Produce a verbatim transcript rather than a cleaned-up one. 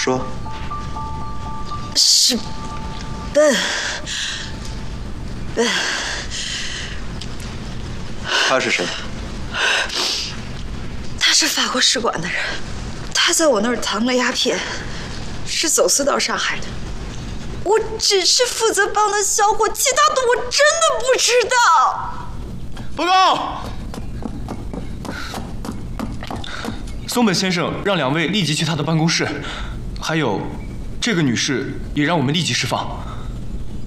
说。 是笨笨。 他是谁？ 他是法国使馆的人，他在我那儿藏了鸦片，是走私到上海的。我只是负责帮他销货，其他的我真的不知道。 报告，松本先生让两位立即去他的办公室，还有这个女士也让我们立即释放。